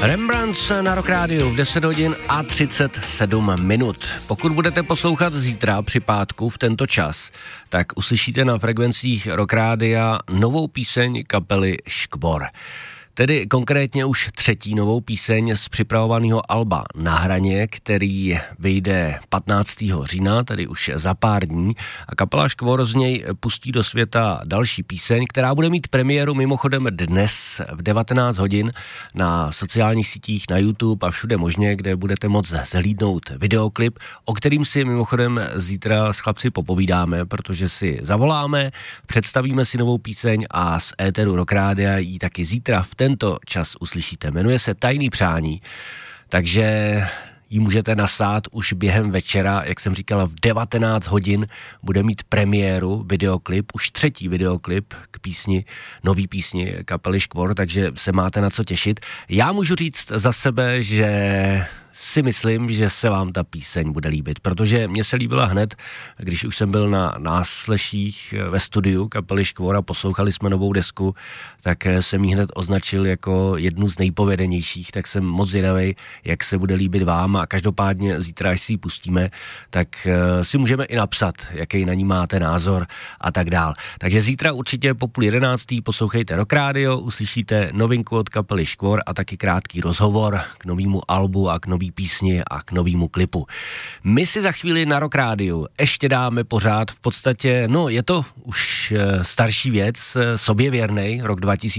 Rembrandts na Rock Rádiu v 10 hodin a 37 minut. Pokud budete poslouchat zítra při pátku v tento čas, tak uslyšíte na frekvencích Rock Rádia novou píseň kapely Škvor. Tedy konkrétně už třetí novou píseň z připravovaného alba Na hraně, který vyjde 15. října, tedy už za pár dní. A kapela Škvor z něj pustí do světa další píseň, která bude mít premiéru mimochodem dnes v 19 hodin na sociálních sítích, na YouTube a všude možně, kde budete moct zhlídnout videoklip, o kterým si mimochodem zítra s chlapci popovídáme, protože si zavoláme, představíme si novou píseň a z éteru Rock Rádia ji taky zítra v tento čas uslyšíte. Jmenuje se Tajný přání, takže ji můžete nasát už během večera, jak jsem říkal, v 19 hodin bude mít premiéru videoklip, už třetí videoklip k písni, nový písni kapely Škvor, takže se máte na co těšit. Já můžu říct za sebe, že si myslím, že se vám ta píseň bude líbit, protože mně se líbila hned, když už jsem byl na násleších ve studiu kapely Škvor a poslouchali jsme novou desku, tak jsem ji hned označil jako jednu z nejpovedenějších, tak jsem moc zvědavej, jak se bude líbit vám a každopádně zítra, až si ji pustíme, tak si můžeme i napsat, jaký na ní máte názor a tak dál. Takže zítra určitě po 10:30 poslouchejte Rock Radio, uslyšíte novinku od kapely Škvor a taky krátký rozhovor k novému albu a k nový písni a k novému klipu. My si za chvíli na Rock Rádiu ještě dáme pořád v podstatě, no je to už starší věc, soběvěrnej, rok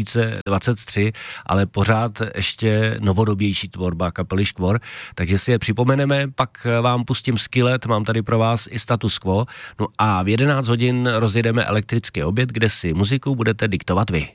2023, ale pořád ještě novodobější tvorba kapely Škvor, takže si je připomeneme, pak vám pustím Skillet, mám tady pro vás i Status Quo, no a v 11 hodin rozjedeme elektrický oběd, kde si muziku budete diktovat vy.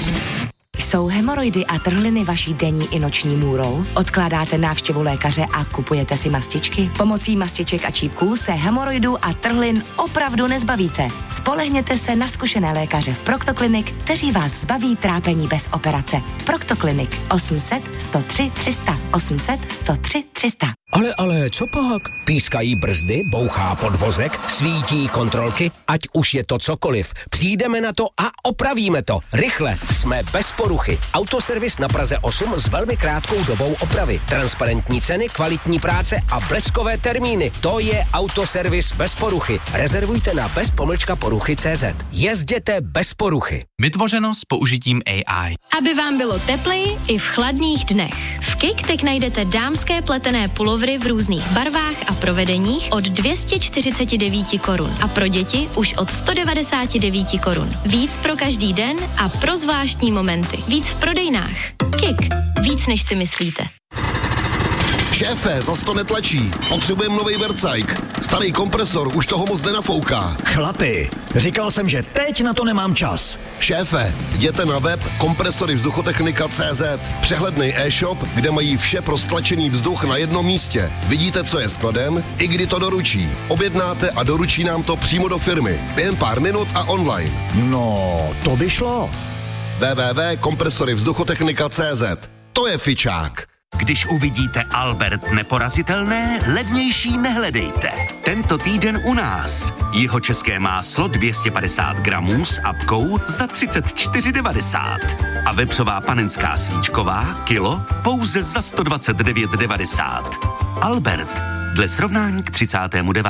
Jsou hemoroidy a trhliny vaší denní i noční můrou? Odkládáte návštěvu lékaře a kupujete si mastičky? Pomocí mastiček a čípků se hemoroidů a trhlin opravdu nezbavíte. Spolehněte se na zkušené lékaře v Proctoclinic, kteří vás zbaví trápení bez operace. Proctoclinic 800 103 300 800 103 300. Ale, co pak? Pískají brzdy, bouchá podvozek, svítí kontrolky, ať už je to cokoliv. Přijdeme na to a opravíme to. Rychle, jsme bez poruchy. Autoservis na Praze 8 s velmi krátkou dobou opravy. Transparentní ceny, kvalitní práce a bleskové termíny. To je Autoservis bez poruchy. Rezervujte na bezpomlčkaporuchy.cz. Jezděte bez poruchy. Vytvořeno s použitím AI. Aby vám bylo tepleji i v chladných dnech. V Kik najdete dámské pletené pulovry v různých barvách a provedeních od 249 korun a pro děti už od 199 korun. Víc pro každý den a pro zvláštní momenty. Víc v prodejnách. Kik. Víc než si myslíte. Šéfe, zas to netlačí. Potřebujeme novej vercajk. Starý kompresor už toho moc nenafouká. Chlapi, říkal jsem, že teď na to nemám čas. Šéfe, jděte na web kompresoryvzduchotechnika.cz. Přehlednej e-shop, kde mají vše pro stlačený vzduch na jednom místě. Vidíte, co je skladem, i kdy to doručí. Objednáte a doručí nám to přímo do firmy. Během pár minut a online. No, to by šlo. www.kompresoryvzduchotechnika.cz. To je fičák. Když uvidíte Albert neporazitelné, levnější nehledejte. Tento týden u nás. Jihočeské máslo 250 gramů s apkou za 34,90. A vepřová panenská svíčková kilo pouze za 129,90. Albert, dle srovnání k 39.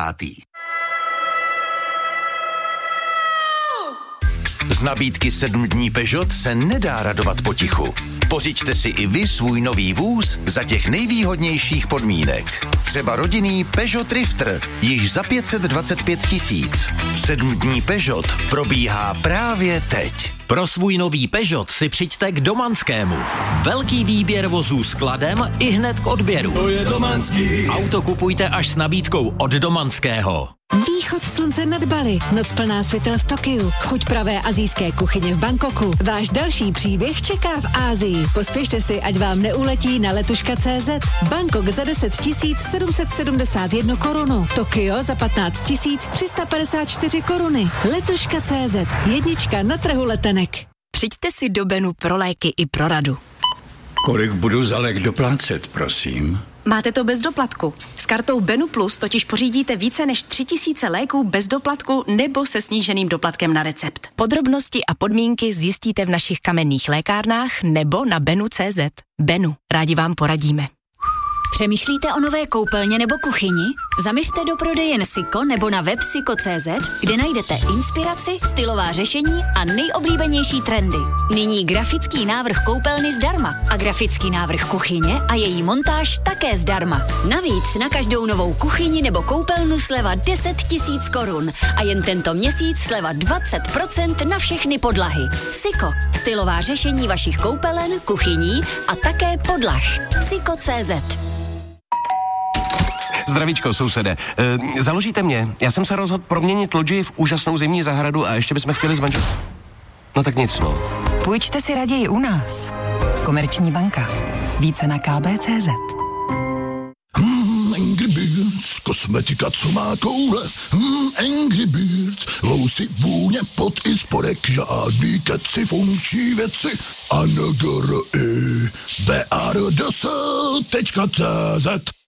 Z nabídky 7 dní Peugeot se nedá radovat potichu. Pořiďte si i vy svůj nový vůz za těch nejvýhodnějších podmínek. Třeba rodinný Peugeot Drifter, již za 525 000. 7 dní Peugeot probíhá právě teď. Pro svůj nový Peugeot si přijďte k Domanskému. Velký výběr vozů s kladem i hned k odběru. To je Domanský. Auto kupujte až s nabídkou od Domanského. Východ slunce nad Bali, noc plná světel v Tokiu, chuť pravé asijské kuchyně v Bangkoku. Váš další příběh čeká v Asii. Pospěšte si, ať vám neuletí na letuška.cz. Bangkok za 10 771 korunu. Tokio za 15 354 koruny. Letuška.cz. Jednička na trhu letenek. Přijďte si do Benu pro léky i pro radu. Kolik budu za lék doplácet, prosím? Máte to bez doplatku. S kartou Benu Plus totiž pořídíte více než 3000 léků bez doplatku nebo se sníženým doplatkem na recept. Podrobnosti a podmínky zjistíte v našich kamenných lékárnách nebo na benu.cz. Benu, rádi vám poradíme. Přemýšlíte o nové koupelně nebo kuchyni? Zaměřte do prodejen Siko nebo na web siko.cz, kde najdete inspiraci, stylová řešení a nejoblíbenější trendy. Nyní grafický návrh koupelny zdarma a grafický návrh kuchyně a její montáž také zdarma. Navíc na každou novou kuchyni nebo koupelnu sleva 10 000 korun a jen tento měsíc sleva 20% na všechny podlahy. Siko, stylová řešení vašich koupelen, kuchyní a také podlah. Siko.cz. Zdravíčko, sousede. Založíte mě? Já jsem se rozhodl proměnit lodži v úžasnou zimní zahradu a ještě bychom chtěli s manželkou. No tak nic, no. Půjčte si raději u nás. Komerční banka. Více na kb.cz. Angry Birds, kosmetika, co má koule. Angry Birds, housy, vůně, pot i spodek, žádný keci, funkční věci. A NGRI, BRDS.cz